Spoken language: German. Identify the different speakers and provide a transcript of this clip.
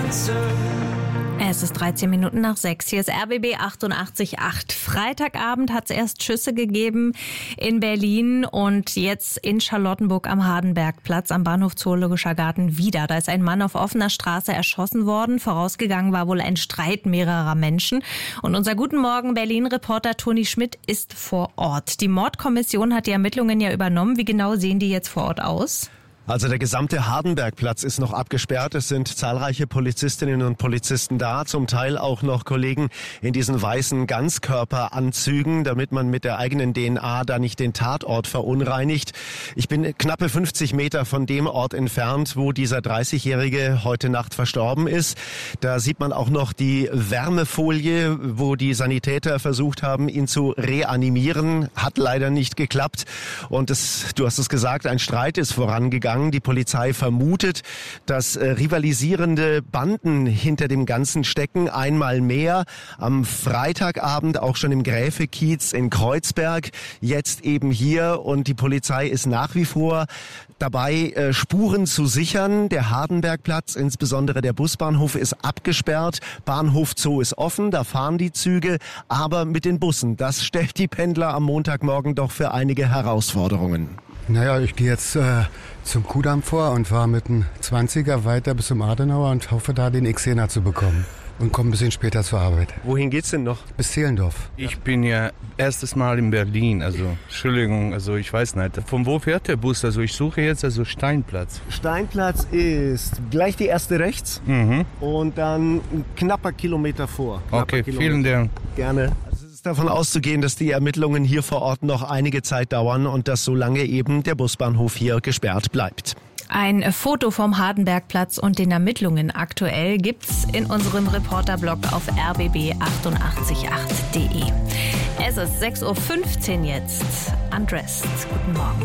Speaker 1: Es ist 13 Minuten nach 6. Hier ist RBB 88.8. Freitagabend hat es erst Schüsse gegeben in Berlin und jetzt in Charlottenburg am Hardenbergplatz am Bahnhof Zoologischer Garten wieder. Da ist ein Mann auf offener Straße erschossen worden. Vorausgegangen war wohl ein Streit mehrerer Menschen. Und unser Guten Morgen Berlin-Reporter Toni Schmidt ist vor Ort. Die Mordkommission hat die Ermittlungen ja übernommen. Wie genau sehen die jetzt vor Ort aus?
Speaker 2: Also der gesamte Hardenbergplatz ist noch abgesperrt. Es sind zahlreiche Polizistinnen und Polizisten da, zum Teil auch noch Kollegen in diesen weißen Ganzkörperanzügen, damit man mit der eigenen DNA da nicht den Tatort verunreinigt. Ich bin knappe 50 Meter von dem Ort entfernt, wo dieser 30-Jährige heute Nacht verstorben ist. Da sieht man auch noch die Wärmefolie, wo die Sanitäter versucht haben, ihn zu reanimieren. Hat leider nicht geklappt. Und du hast es gesagt, ein Streit ist vorangegangen. Die Polizei vermutet, dass rivalisierende Banden hinter dem Ganzen stecken. Einmal mehr am Freitagabend auch schon im Gräfekiez in Kreuzberg, jetzt eben hier. Und die Polizei ist nach wie vor dabei, Spuren zu sichern. Der Hardenbergplatz, insbesondere der Busbahnhof, ist abgesperrt. Bahnhof Zoo ist offen, da fahren die Züge, aber mit den Bussen. Das stellt die Pendler am Montagmorgen doch für einige Herausforderungen.
Speaker 3: Naja, ich gehe jetzt zum Kudamm vor und fahre mit einem 20er weiter bis zum Adenauer und hoffe da den X10er zu bekommen. Und komme ein bisschen später zur Arbeit.
Speaker 2: Wohin geht's denn noch?
Speaker 3: Bis Zehlendorf.
Speaker 4: Ich bin ja erstes Mal in Berlin, Entschuldigung, ich weiß nicht. Von wo fährt der Bus? Ich suche jetzt Steinplatz.
Speaker 2: Steinplatz ist gleich die erste rechts und dann ein knapper Kilometer vor.
Speaker 4: Okay, vielen Dank.
Speaker 2: Gerne. Es ist davon auszugehen, dass die Ermittlungen hier vor Ort noch einige Zeit dauern und dass so lange eben der Busbahnhof hier gesperrt bleibt.
Speaker 1: Ein Foto vom Hardenbergplatz und den Ermittlungen aktuell gibt's in unserem Reporterblog auf rbb888.de. Es ist 6:15 Uhr jetzt. Undressed. Guten Morgen.